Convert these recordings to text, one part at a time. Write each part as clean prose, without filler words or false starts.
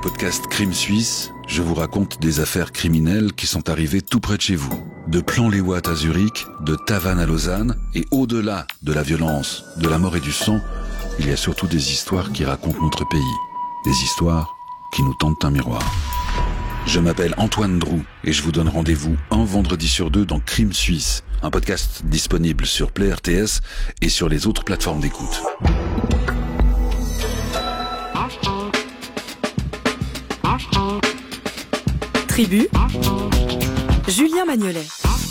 podcast Crime Suisse, je vous raconte des affaires criminelles qui sont arrivées tout près de chez vous. De Plan-les-Ouates à Zurich, de Tavannes à Lausanne, et au-delà de la violence, de la mort et du sang, il y a surtout des histoires qui racontent notre pays. Des histoires qui nous tendent un miroir. Je m'appelle Antoine Drou et je vous donne rendez-vous un vendredi sur deux dans Crime Suisse, un podcast disponible sur Play RTS et sur les autres plateformes d'écoute. Tribu, Julien Magnolet.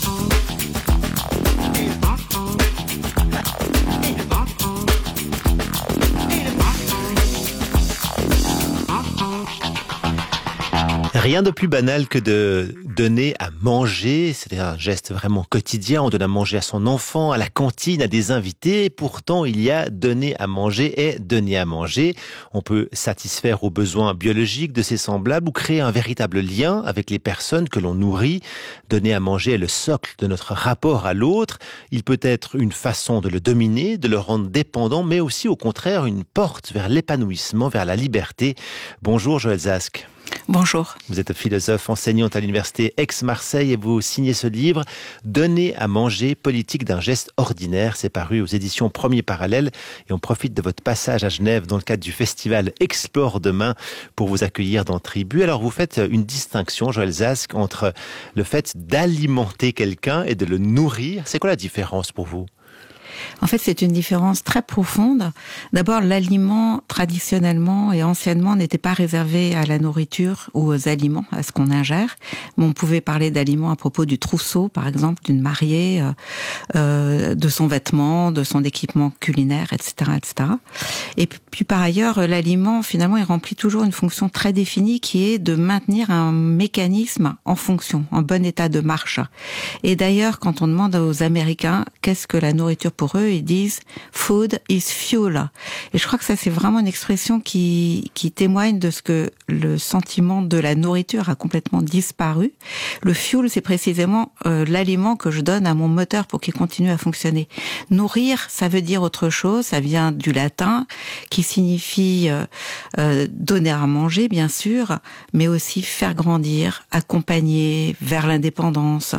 Rien de plus banal que de donner à manger, c'est un geste vraiment quotidien. On donne à manger à son enfant, à la cantine, à des invités. Pourtant, il y a donner à manger et donner à manger. On peut satisfaire aux besoins biologiques de ses semblables ou créer un véritable lien avec les personnes que l'on nourrit. Donner à manger est le socle de notre rapport à l'autre. Il peut être une façon de le dominer, de le rendre dépendant, mais aussi au contraire une porte vers l'épanouissement, vers la liberté. Bonjour Joëlle Zask. Bonjour. Vous êtes philosophe, enseignante à l'université Aix-Marseille et vous signez ce livre « Donner à manger, politique d'un geste ordinaire ». C'est paru aux éditions Premier Parallèle et on profite de votre passage à Genève dans le cadre du festival Explore Demain pour vous accueillir dans Tribu. Alors vous faites une distinction, Joëlle Zask, entre le fait d'alimenter quelqu'un et de le nourrir. C'est quoi la différence pour vous ? En fait, c'est une différence très profonde. D'abord, l'aliment, traditionnellement et anciennement, n'était pas réservé à la nourriture ou aux aliments, à ce qu'on ingère. Mais on pouvait parler d'aliments à propos du trousseau, par exemple, d'une mariée, de son vêtement, de son équipement culinaire, etc., etc. Et puis, par ailleurs, l'aliment, finalement, il remplit toujours une fonction très définie qui est de maintenir un mécanisme en fonction, en bon état de marche. Et d'ailleurs, quand on demande aux Américains qu'est-ce que la nourriture pour eux, ils disent « food is fuel ». Et je crois que ça, c'est vraiment une expression qui témoigne de ce que le sentiment de la nourriture a complètement disparu. Le fuel, c'est précisément l'aliment que je donne à mon moteur pour qu'il continue à fonctionner. Nourrir, ça veut dire autre chose, ça vient du latin, qui signifie donner à manger, bien sûr, mais aussi faire grandir, accompagner vers l'indépendance,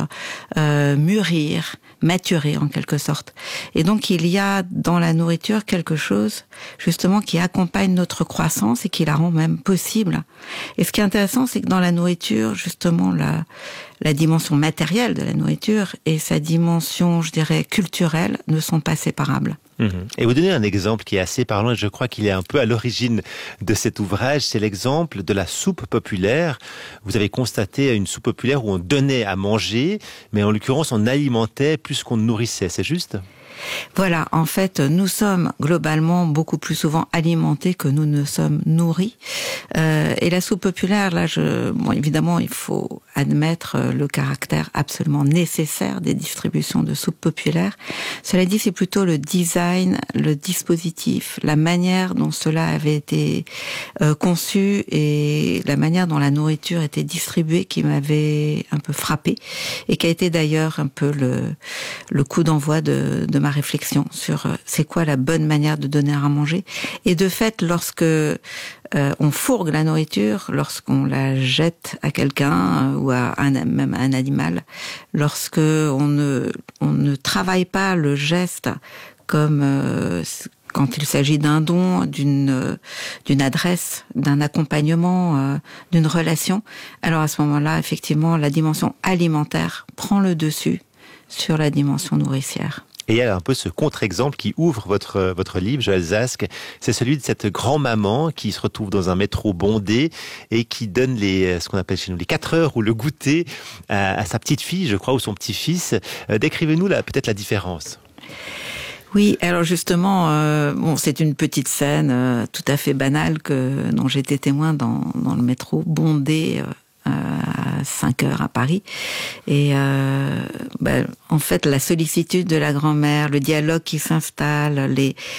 mûrir, maturer en quelque sorte. Et donc il y a dans la nourriture quelque chose justement qui accompagne notre croissance et qui la rend même possible. Et ce qui est intéressant, c'est que dans la nourriture, justement, la dimension matérielle de la nourriture et sa dimension, je dirais, culturelle ne sont pas séparables. Et vous donnez un exemple qui est assez parlant et je crois qu'il est un peu à l'origine de cet ouvrage, c'est l'exemple de la soupe populaire. Vous avez constaté une soupe populaire où on donnait à manger, mais en l'occurrence on alimentait plus qu'on nourrissait, c'est juste ? Voilà, en fait, nous sommes globalement beaucoup plus souvent alimentés que nous ne sommes nourris. Et la soupe populaire, là, évidemment, il faut admettre le caractère absolument nécessaire des distributions de soupe populaire. Cela dit, c'est plutôt le design, le dispositif, la manière dont cela avait été conçu et la manière dont la nourriture était distribuée qui m'avait un peu frappée et qui a été d'ailleurs un peu le coup d'envoi de ma réflexion sur c'est quoi la bonne manière de donner à manger. Et de fait, lorsque on fourgue la nourriture, lorsqu'on la jette à quelqu'un ou à même à un animal, lorsque on ne travaille pas le geste comme quand il s'agit d'un don, d'une adresse, d'un accompagnement, d'une relation, alors à ce moment-là, effectivement, la dimension alimentaire prend le dessus sur la dimension nourricière. Et il y a un peu ce contre-exemple qui ouvre votre livre, Joëlle Zask. C'est celui de cette grand-maman qui se retrouve dans un métro bondé et qui donne ce qu'on appelle chez nous les 4 heures ou le goûter à sa petite fille, je crois, ou son petit-fils. Décrivez-nous peut-être la différence. Oui, alors justement, c'est une petite scène tout à fait banale dont j'ai été témoin dans le métro bondé à 5 heures à Paris. Et en fait, la sollicitude de la grand-mère, le dialogue qui s'installe,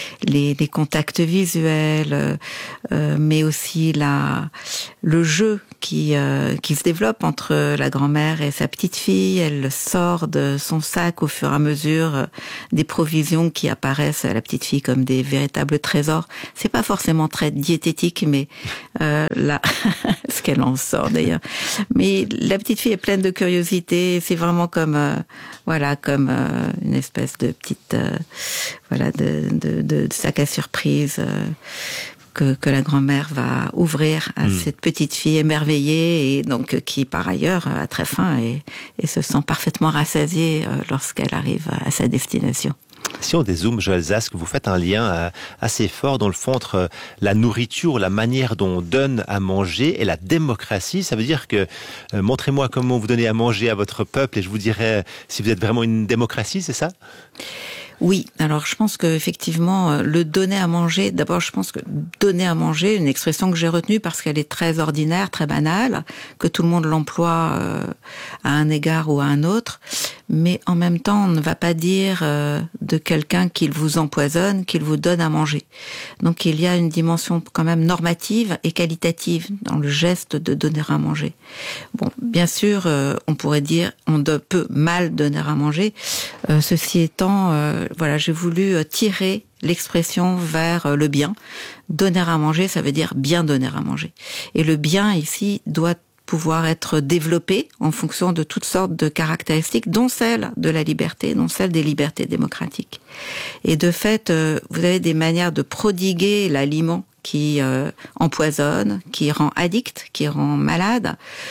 les contacts visuels, mais aussi le jeu qui se développe entre la grand-mère et sa petite-fille. Elle sort de son sac au fur et à mesure des provisions qui apparaissent à la petite-fille comme des véritables trésors. C'est pas forcément très diététique, mais là, ce qu'elle en sort d'ailleurs. Mais la petite-fille est pleine de curiosité. C'est vraiment comme une espèce de petite de sac à surprise. Que la grand-mère va ouvrir à cette petite fille émerveillée et donc qui par ailleurs a très faim et se sent parfaitement rassasiée lorsqu'elle arrive à sa destination. Si on dézoome, Joël Zask, vous faites un lien assez fort dans le fond entre la nourriture, la manière dont on donne à manger et la démocratie. Ça veut dire que montrez-moi comment vous donnez à manger à votre peuple et je vous dirai si vous êtes vraiment une démocratie, c'est ça ? Oui, alors je pense que effectivement le donner à manger, d'abord je pense que donner à manger, une expression que j'ai retenue parce qu'elle est très ordinaire, très banale, que tout le monde l'emploie à un égard ou à un autre, mais en même temps on ne va pas dire de quelqu'un qu'il vous empoisonne, qu'il vous donne à manger. Donc il y a une dimension quand même normative et qualitative dans le geste de donner à manger. Bon, bien sûr, on pourrait dire on peut mal donner à manger. Ceci étant, j'ai voulu tirer l'expression vers le bien. Donner à manger, ça veut dire bien donner à manger. Et le bien ici doit pouvoir être développé en fonction de toutes sortes de caractéristiques, dont celle de la liberté, dont celle des libertés démocratiques. Et de fait, vous avez des manières de prodiguer l'aliment qui empoisonne, qui rend addict, qui rend malade,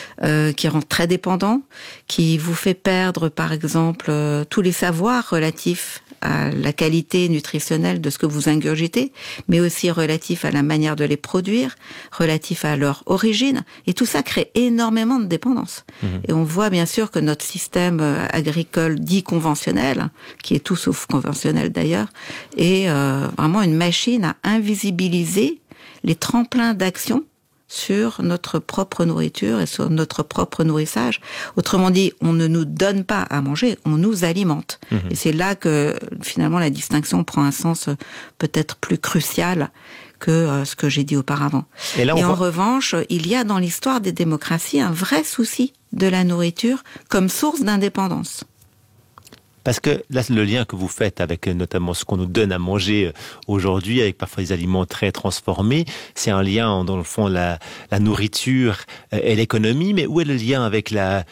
qui rend très dépendant, qui vous fait perdre, par exemple, tous les savoirs relatifs à la qualité nutritionnelle de ce que vous ingurgitez, mais aussi relatif à la manière de les produire, relatif à leur origine. Et tout ça crée énormément de dépendance. Et on voit bien sûr que notre système agricole dit conventionnel, qui est tout sauf conventionnel d'ailleurs, est vraiment une machine à invisibiliser les tremplins d'action sur notre propre nourriture et sur notre propre nourrissage. Autrement dit, on ne nous donne pas à manger, on nous alimente. Et c'est là que finalement la distinction prend un sens peut-être plus crucial que ce que j'ai dit auparavant. Et en revanche, il y a dans l'histoire des démocraties un vrai souci de la nourriture comme source d'indépendance. Parce que là, le lien que vous faites avec notamment ce qu'on nous donne à manger aujourd'hui, avec parfois des aliments très transformés, c'est un lien dans le fond la nourriture et l'économie, mais où est le lien avec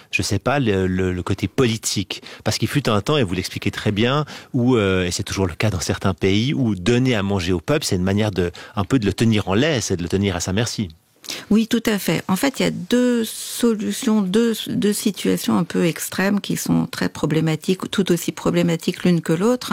le côté politique ? Parce qu'il fut un temps, et vous l'expliquez très bien, où et c'est toujours le cas dans certains pays, où donner à manger au peuple, c'est une manière un peu de le tenir en laisse et de le tenir à sa merci. Oui, tout à fait. En fait, il y a deux solutions, deux situations un peu extrêmes qui sont très problématiques, tout aussi problématiques l'une que l'autre.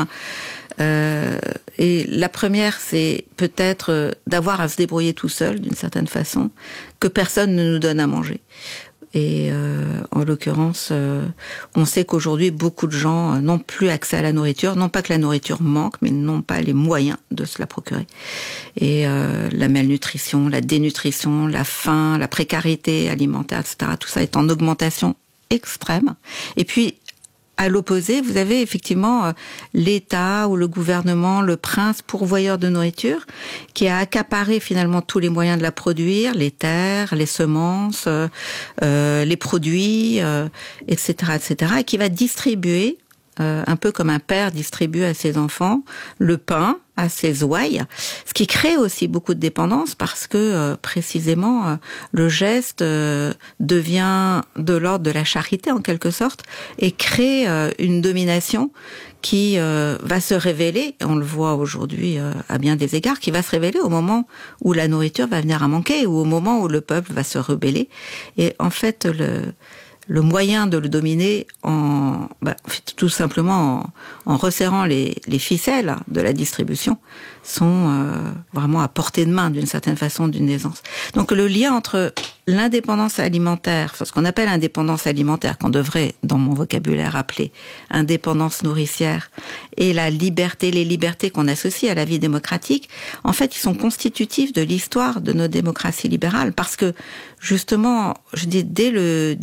Et la première, c'est peut-être d'avoir à se débrouiller tout seul, d'une certaine façon, que personne ne nous donne à manger. Et en l'occurrence, on sait qu'aujourd'hui, beaucoup de gens n'ont plus accès à la nourriture. Non pas que la nourriture manque, mais n'ont pas les moyens de se la procurer. Et la malnutrition, la dénutrition, la faim, la précarité alimentaire, etc., tout ça est en augmentation extrême. Et puis, à l'opposé, vous avez effectivement l'État ou le gouvernement, le prince pourvoyeur de nourriture, qui a accaparé finalement tous les moyens de la produire, les terres, les semences, les produits, etc., etc., et qui va distribuer, un peu comme un père distribue à ses enfants, le pain à ses ouailles, ce qui crée aussi beaucoup de dépendance parce que précisément le geste devient de l'ordre de la charité en quelque sorte et crée une domination qui va se révéler, on le voit aujourd'hui à bien des égards, qui va se révéler au moment où la nourriture va venir à manquer ou au moment où le peuple va se rebeller. Et en fait, le moyen de le dominer tout simplement en resserrant les ficelles de la distribution sont vraiment à portée de main d'une certaine façon, d'une aisance. Donc le lien entre l'indépendance alimentaire, ce qu'on appelle indépendance alimentaire, qu'on devrait dans mon vocabulaire appeler indépendance nourricière, et la liberté, les libertés qu'on associe à la vie démocratique, en fait ils sont constitutifs de l'histoire de nos démocraties libérales parce que justement, je dis dès le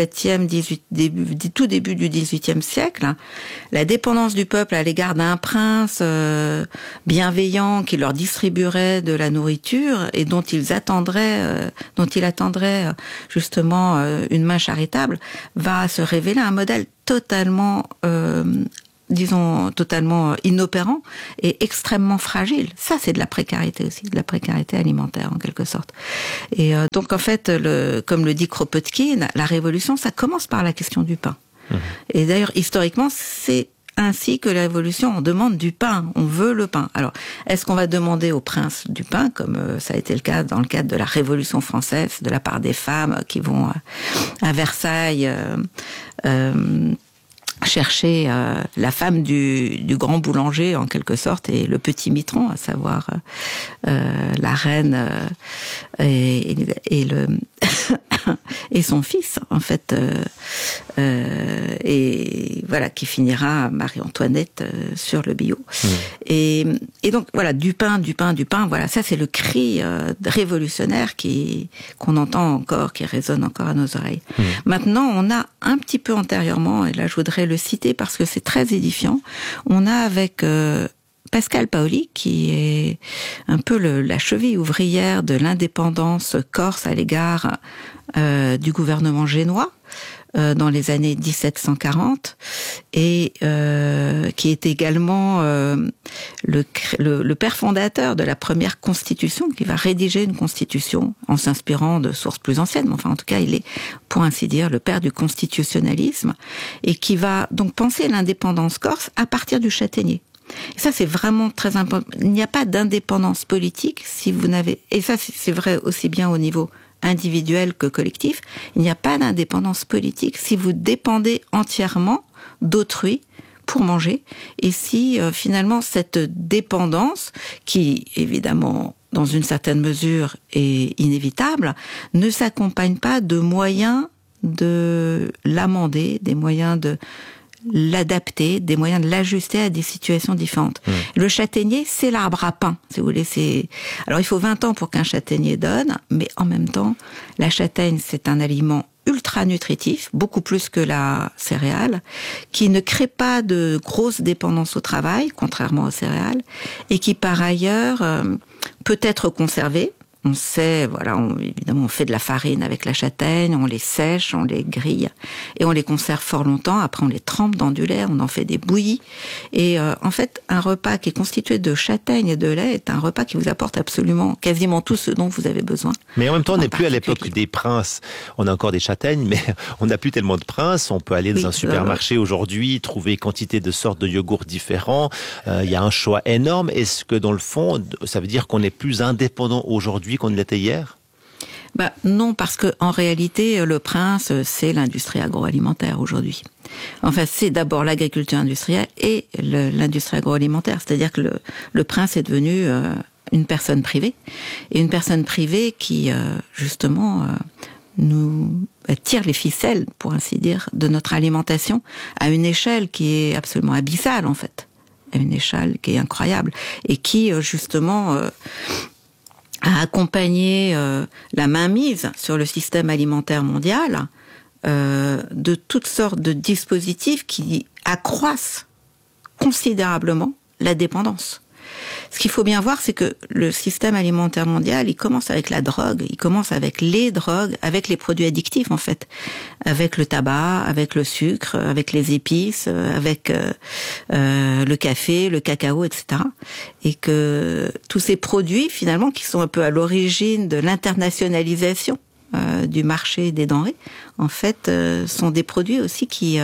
XVIIe, tout début du XVIIIe siècle, la dépendance du peuple à l'égard d'un prince bienveillant qui leur distribuerait de la nourriture et dont il attendrait justement une main charitable, va se révéler un modèle totalement totalement inopérant et extrêmement fragile. Ça, c'est de la précarité aussi, de la précarité alimentaire en quelque sorte. Et donc en fait, comme le dit Kropotkin, la révolution, ça commence par la question du pain. Et d'ailleurs, historiquement, c'est ainsi que la révolution, on demande du pain, on veut le pain. Alors, est-ce qu'on va demander au prince du pain, comme ça a été le cas dans le cadre de la Révolution française, de la part des femmes qui vont à Versailles chercher la femme du grand boulanger en quelque sorte et le petit mitron, à savoir la reine et et son fils en fait et voilà qui finira Marie-Antoinette sur le billot. Et donc voilà, du pain, voilà, ça c'est le cri révolutionnaire qu'on entend encore, qui résonne encore à nos oreilles. Maintenant, on a un petit peu antérieurement, et là je voudrais le citer parce que c'est très édifiant, on a avec Pascal Paoli, qui est un peu la cheville ouvrière de l'indépendance corse à l'égard du gouvernement génois dans les années 1740, et qui est également le père fondateur de la première constitution, qui va rédiger une constitution en s'inspirant de sources plus anciennes, mais enfin en tout cas il est, pour ainsi dire, le père du constitutionnalisme, et qui va donc penser l'indépendance corse à partir du châtaignier. Et ça, c'est vraiment très important. Il n'y a pas d'indépendance politique si vous n'avez... Et ça, c'est vrai aussi bien au niveau individuel que collectif. Il n'y a pas d'indépendance politique si vous dépendez entièrement d'autrui pour manger. Et si, finalement, cette dépendance, qui, évidemment, dans une certaine mesure, est inévitable, ne s'accompagne pas de moyens de l'amender, des moyens de l'adapter, des moyens de l'ajuster à des situations différentes. Le châtaignier, c'est l'arbre à pain, si vous voulez. Alors, il faut 20 ans pour qu'un châtaignier donne, mais en même temps, la châtaigne, c'est un aliment ultra nutritif, beaucoup plus que la céréale, qui ne crée pas de grosse dépendance au travail, contrairement aux céréales, et qui, par ailleurs, peut être conservé. On sait, voilà, évidemment, on fait de la farine avec la châtaigne, on les sèche, on les grille, et on les conserve fort longtemps. Après, on les trempe dans du lait, on en fait des bouillies. Et en fait, un repas qui est constitué de châtaigne et de lait est un repas qui vous apporte absolument, quasiment tout ce dont vous avez besoin. Mais en même temps, on n'est plus à l'époque des princes. On a encore des châtaignes, mais on n'a plus tellement de princes. On peut aller dans un supermarché aujourd'hui, trouver quantité de sortes de yogourts différents. Il y a un choix énorme. Est-ce que dans le fond, ça veut dire qu'on est plus indépendant aujourd'hui qu'on ne l'était hier ? Non, parce que en réalité, le prince, c'est l'industrie agroalimentaire aujourd'hui. Enfin, c'est d'abord l'agriculture industrielle et l'industrie agroalimentaire. C'est-à-dire que le prince est devenu une personne privée, et une personne privée qui, justement, nous tire les ficelles, pour ainsi dire, de notre alimentation à une échelle qui est absolument abyssale, en fait. À une échelle qui est incroyable. Et qui, justement... a accompagné la mainmise sur le système alimentaire mondial de toutes sortes de dispositifs qui accroissent considérablement la dépendance. Ce qu'il faut bien voir, c'est que le système alimentaire mondial, il commence avec la drogue, il commence avec les drogues, avec les produits addictifs en fait, avec le tabac, avec le sucre, avec les épices, avec le café, le cacao, etc. Et que tous ces produits, finalement, qui sont un peu à l'origine de l'internationalisation du marché des denrées, en fait, sont des produits aussi qui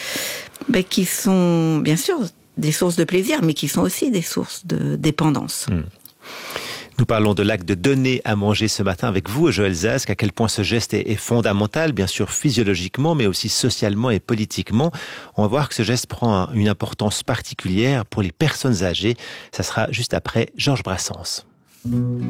sont, bien sûr, des sources de plaisir, mais qui sont aussi des sources de dépendance. Nous parlons de l'acte de donner à manger ce matin avec vous, Joël Zask, à quel point ce geste est fondamental, bien sûr physiologiquement, mais aussi socialement et politiquement. On va voir que ce geste prend une importance particulière pour les personnes âgées. Ça sera juste après Georges Brassens.